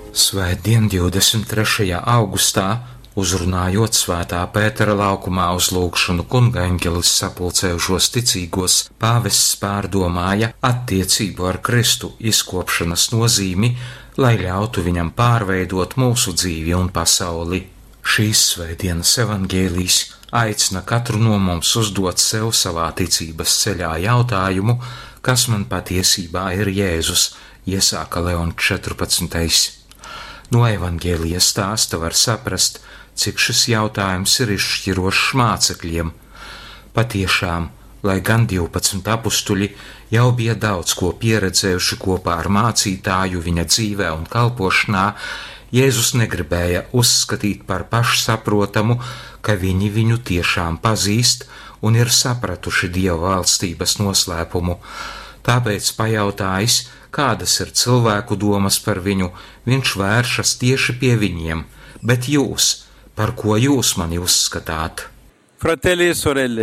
Svētdien, 23. augustā, uzrunājot Svētā Pētera laukumā uz lūgšanu kunga eņģelis sapulcējušos ticīgos, pāvests pārdomāja attiecību ar Kristu izkopšanas nozīmi, lai ļautu viņam pārveidot mūsu dzīvi un pasauli. Šīs svētdienas evaņģēlijs aicina katru no mums uzdot sev savā ticības ceļā jautājumu, kas man patiesībā ir Jēzus, iesāka Leons 14. No evaņģēlija stāsta var saprast, cik šis jautājums ir izšķirošs mācekļiem. Patiešām, lai gan 12 apustuļi jau bija daudz ko pieredzējuši kopā ar mācītāju viņa dzīvē un kalpošanā, Jēzus negribēja uzskatīt par pašsaprotamu, ka viņi viņu tiešām pazīst un ir sapratuši Dieva valstības noslēpumu. Tāpēc pajautājis, kādas ir cilvēku domas par viņu, viņš vēršas tieši pie viņiem, bet jūs, par ko jūs mani uzskatāt? Fratelli e sorelle,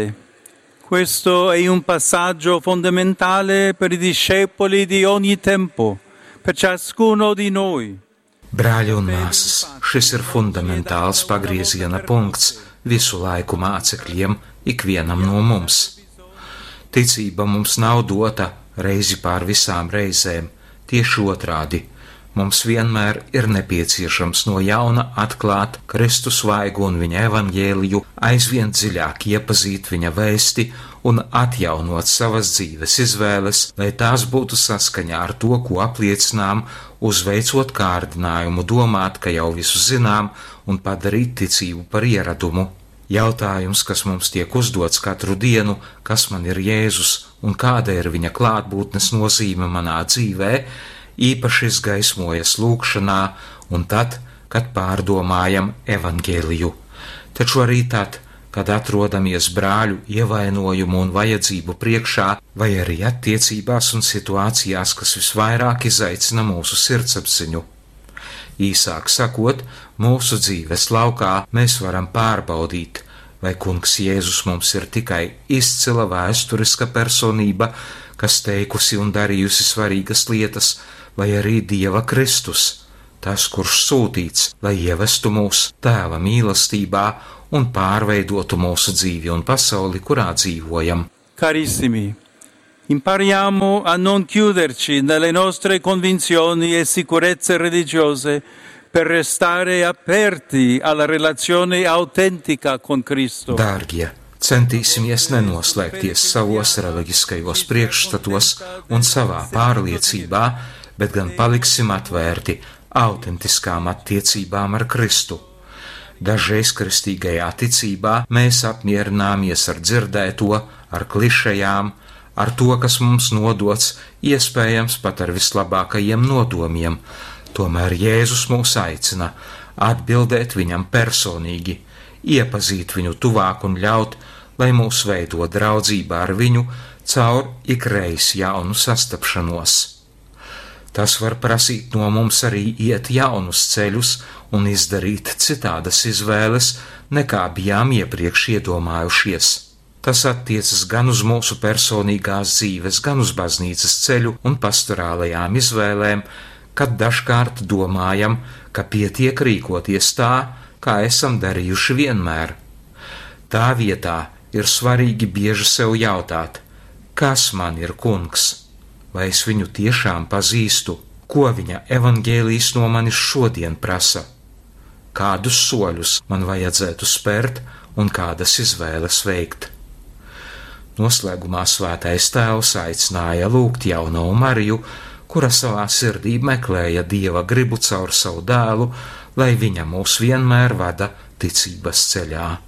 questo è un passaggio fondamentale per i discepoli di ogni tempo, per ciascuno di noi. Brāļi un māsas, šis ir fundamentāls pagrieziena punkts visu laiku mācekļiem, ikvienam no mums. Ticība mums nav dota reizi pār visām reizēm, tieši otrādi. Mums vienmēr ir nepieciešams no jauna atklāt Kristus vaigu un viņa evaņģēliju, aizvien dziļāk iepazīt viņa vēsti un atjaunot savas dzīves izvēles, lai tās būtu saskaņā ar to, ko apliecinām, uzveicot kārdinājumu domāt, ka jau visu zinām un padarīt ticību par ieradumu. Jautājums, kas mums tiek uzdots katru dienu, kas man ir Jēzus un kāda ir viņa klātbūtnes nozīme manā dzīvē, īpaši izgaismojas lūgšanā un tad, kad pārdomājam evaņģēliju. Taču arī tad, kad atrodamies brāļu ievainojumu un vajadzību priekšā, vai arī attiecībās un situācijās, kas visvairāk izaicina mūsu sirdsapziņu. Īsāk sakot, mūsu dzīves laukā mēs varam pārbaudīt, vai kungs Jēzus mums ir tikai izcila vēsturiska personība, kas teikusi un darījusi svarīgas lietas, vai arī Dieva Kristus, tas, kurš sūtīts, lai ievestu mūs Tēva mīlestībā un pārveidotu mūsu dzīvi un pasauli, kurā dzīvojam. Carissimi, impariamo a non chiuderci nelle nostre convinzioni e sicurezze religiose per restare aperti alla relazione autentica con Cristo. Dārgie, centīsimies nenoslēgties savos reliģiskajos priekšstatos un savā pārliecībā, bet gan paliksim atvērti autentiskām attiecībām ar Kristu. Dažreiz kristīgajā ticībā mēs apmierināmies ar dzirdēto, ar klišejām, ar to, kas mums nodots, iespējams pat ar vislabākajiem nodomiem. Tomēr Jēzus mūs aicina atbildēt viņam personīgi, iepazīt viņu tuvāk un ļaut, lai mūs veido draudzībā ar viņu caur ikreiz jaunu sastapšanos. Tas var prasīt no mums arī iet jaunus ceļus un izdarīt citādas izvēles, nekā bijām iepriekš iedomājušies. Tas attiecas gan uz mūsu personīgās dzīves, gan uz baznīcas ceļu un pastorālajām izvēlēm, kad dažkārt domājam, ka pietiek rīkoties tā, kā esam darījuši vienmēr. Tā vietā ir svarīgi bieži sev jautāt, kas man ir kungs, vai es viņu tiešām pazīstu, ko viņa evaņģēlijs no manis šodien prasa, kādus soļus man vajadzētu spērt un kādas izvēles veikt. Noslēgumā Svētais Tēvs aicināja lūgt jauno Mariju, kura savā sirdī meklēja Dieva gribu caur savu dēlu, lai viņa mūs vienmēr vada ticības ceļā.